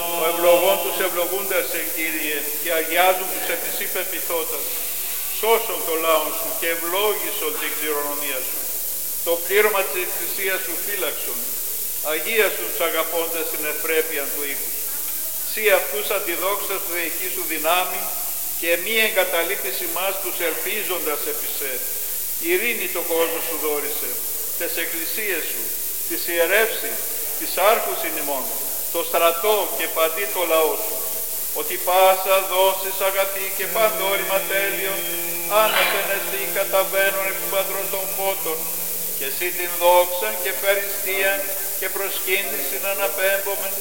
Ο ευλογών τους ευλογούντας σε Κύριε, και αγιάζουν τους επί σοι πεποιθότας. Σώσον το λαό σου και ευλόγησον την κληρονομία σου. Το πλήρωμα της Εκκλησίας σου φύλαξον. Αγίασον τους αγαπώντας την ευπρέπεια του οίκου. Σύ αυτούς αντιδόξας του δεϊκή σου δυνάμει, και μη εγκαταλείπεις ημάς τους ελπίζοντας επί σε. Ειρήνη το κόσμο σου δόρισε, τες εκκλησίες σου, τις ιερεύσεις, τις άρχους ημών, το στρατό και πατή το λαό σου. Ότι πάσα δόσεις αγαθή και παντόρημα τέλειον, άνωθεν εσύ καταβαίνον εκ του Πατρός των φώτων, και εσύ την δόξαν και ευχαριστίαν και προσκύνησιν αναπέμπομεν